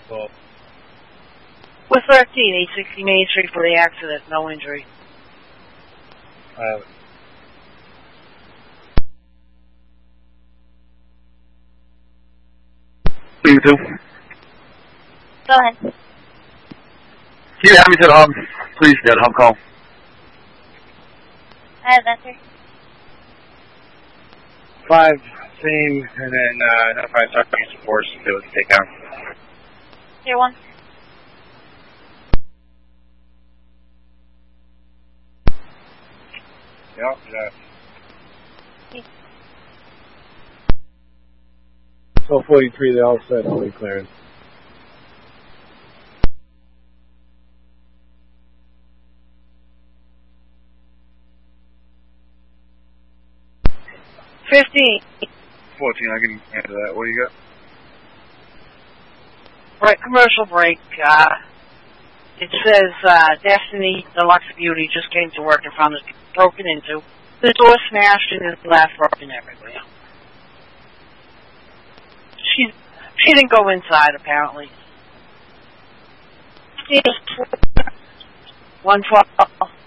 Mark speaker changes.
Speaker 1: Well,
Speaker 2: With 13, 860 Main Street for the accident, no injury.
Speaker 3: You too.
Speaker 4: Go ahead.
Speaker 3: You have me to the hub. Please get a hub call.
Speaker 4: I have that, sir.
Speaker 1: 5, same, and then 5 Sergeant Force to do the takedown.
Speaker 4: Tier 1.
Speaker 1: Yep, yeah. So 43, they all said all clearance.
Speaker 2: $15.
Speaker 1: 14, I can handle that. What do you got?
Speaker 2: Right, commercial break. It says Destiny Deluxe Beauty just came to work and found it broken into. The door smashed and the glass broken everywhere. She didn't go inside, apparently. 112.